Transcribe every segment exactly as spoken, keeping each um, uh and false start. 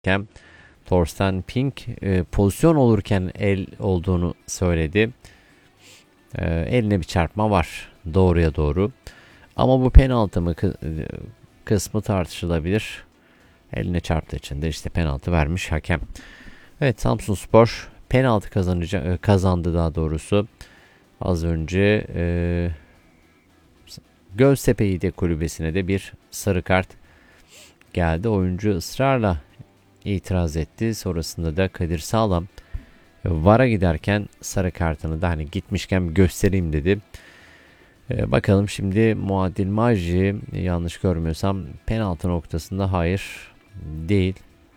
hakem Thorsten Pink e, pozisyon olurken el olduğunu söyledi. E, eline bir çarpma var doğruya doğru. Ama bu penaltı mı kısmı tartışılabilir. Eline çarptığı için de işte penaltı vermiş hakem. Evet, Samsunspor penaltı kazanacak, kazandı daha doğrusu. Az önce e, Göztepe İde Kulübesi'ne de bir sarı kart geldi. Oyuncu ısrarla itiraz etti. Sonrasında da Kadir Sağlam VAR'a giderken sarı kartını da hani gitmişken göstereyim dedi. Ee, bakalım şimdi Muadil Maji, yanlış görmüyorsam penaltı noktasında hayır değil.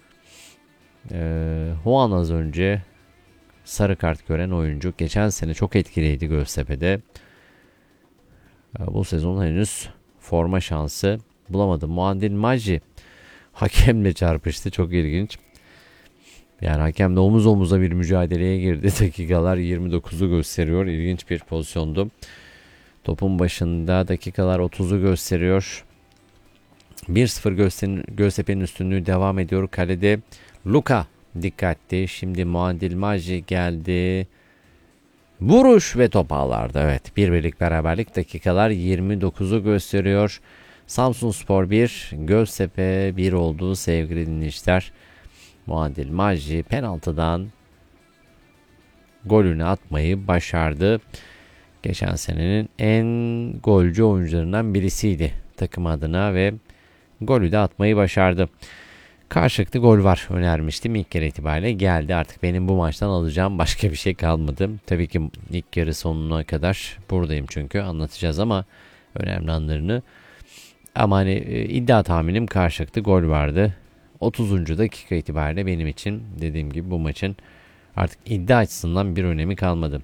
Ee, Juan az önce sarı kart gören oyuncu. Geçen sene çok etkiliydi Göztepe'de. Ee, bu sezon henüz forma şansı bulamadı. Muadil Maji hakemle çarpıştı. Çok ilginç. Yani hakemle omuz omuza bir mücadeleye girdi. Dakikalar yirmi dokuzu gösteriyor. İlginç bir pozisyondu. Topun başında dakikalar otuzu gösteriyor. bir sıfır Göztepe'nin üstünlüğü devam ediyor. Kalede Luka dikkatli. Şimdi Muadil Maji geldi. Vuruş ve top ağlarda. Evet, bir birlik beraberlik, dakikalar yirmi dokuzu gösteriyor. Samsunspor bir, Göztepe bir oldu sevgili dinleyiciler. Muadil Maji penaltıdan golünü atmayı başardı. Geçen senenin en golcü oyuncularından birisiydi takım adına ve golü de atmayı başardı. Karşılıklı gol var önermiştim, ilk kere itibariyle geldi. Artık benim bu maçtan alacağım başka bir şey kalmadı. Tabii ki ilk yarı sonuna kadar buradayım çünkü anlatacağız ama önemli anlarını. Ama hani iddia tahminim karşılıklı gol vardı. otuzuncu dakika itibariyle benim için dediğim gibi bu maçın artık iddia açısından bir önemi kalmadı.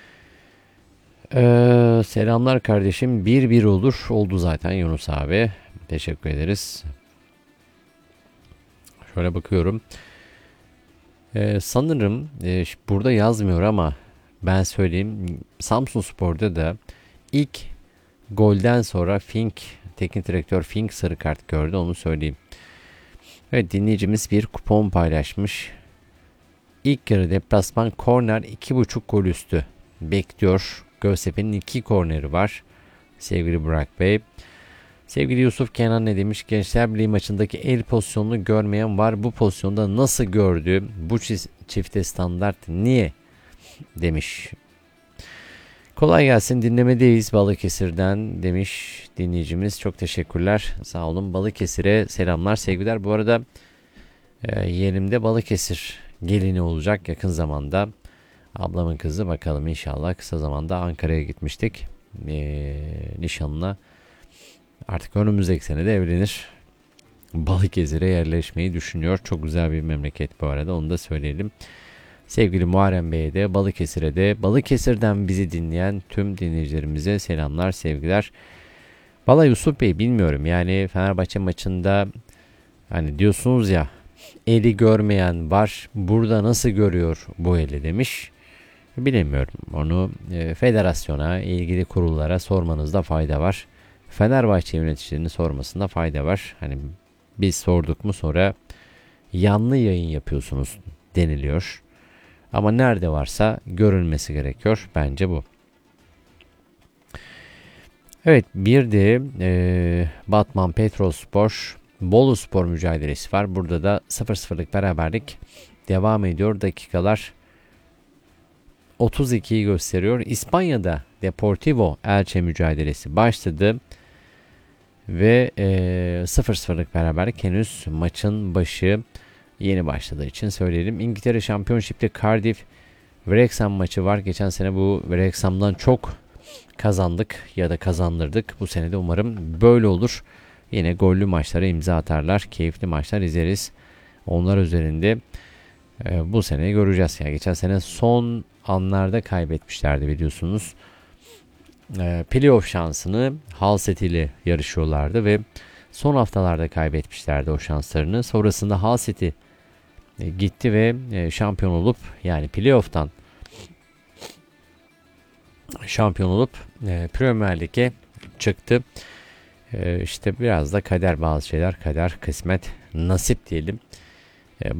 Ee, selamlar kardeşim. bir bir olur. Oldu zaten Yunus abi. Teşekkür ederiz. Şöyle bakıyorum. Ee, sanırım e, burada yazmıyor ama ben söyleyeyim. Samsunspor'da da ilk golden sonra Fink, teknik direktör Fink sarı kart gördü, onu söyleyeyim. Evet, dinleyicimiz bir kupon paylaşmış. İlk yarı deplasman korner iki buçuk gol üstü bekliyor. Göztepe'nin iki korneri var. Sevgili Burak Bey. Sevgili Yusuf Kenan ne demiş? Gençler Birliği maçındaki el pozisyonunu görmeyen var. Bu pozisyonda nasıl gördü? Bu çifte standart niye? Demiş. Kolay gelsin, dinlemedeyiz Balıkesir'den demiş dinleyicimiz. Çok teşekkürler. Sağ olun. Balıkesir'e selamlar, sevgiler. Bu arada e, yeğenimde Balıkesir gelini olacak yakın zamanda. Ablamın kızı, bakalım inşallah kısa zamanda Ankara'ya gitmiştik. E, nişanına. Artık önümüzdeki sene de evlenir. Balıkesir'e yerleşmeyi düşünüyor. Çok güzel bir memleket bu arada, onu da söyleyelim. Sevgili Muharrem Bey'e de, Balıkesir'e de, Balıkesir'den bizi dinleyen tüm dinleyicilerimize selamlar, sevgiler. Valla Yusuf Bey, bilmiyorum yani Fenerbahçe maçında hani diyorsunuz ya, eli görmeyen var, burada nasıl görüyor bu eli demiş. Bilemiyorum, onu e, federasyona, ilgili kurullara sormanızda fayda var. Fenerbahçe yöneticilerini sormasında fayda var. Hani biz sorduk mu sonra yanlı yayın yapıyorsunuz deniliyor. Ama nerede varsa görülmesi gerekiyor. Bence bu. Evet, bir de e, Batman Petrolspor Boluspor mücadelesi var. Burada da sıfır sıfırlık beraberlik devam ediyor. Dakikalar otuz ikiyi gösteriyor. İspanya'da Deportivo Elche mücadelesi başladı. Ve e, sıfır sıfırlık beraberlik, henüz maçın başı yeni başladığı için söyleyelim. İngiltere Championship'te Cardiff Wrexham maçı var. Geçen sene bu Wrexham'dan çok kazandık ya da kazandırdık. Bu sene de umarım böyle olur. Yine gollü maçlara imza atarlar. Keyifli maçlar izleriz. Onlar üzerinde e, bu sene göreceğiz. Yani geçen sene son anlarda kaybetmişlerdi biliyorsunuz. E, playoff şansını Hull City ile yarışıyorlardı ve son haftalarda kaybetmişlerdi o şanslarını. Sonrasında Hull City e, gitti ve e, şampiyon olup, yani playoff'tan şampiyon olup e, Premier Lig'e çıktı. E, işte biraz da kader, bazı şeyler kader, kısmet, nasip diyelim.